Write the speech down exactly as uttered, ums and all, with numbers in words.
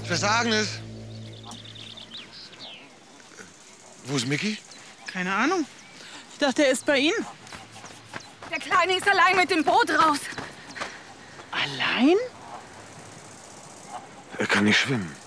Schwester Agnes. Wo ist Micky? Keine Ahnung. Ich dachte, er ist bei Ihnen. Der Kleine ist allein mit dem Boot raus. Allein? Er kann nicht schwimmen.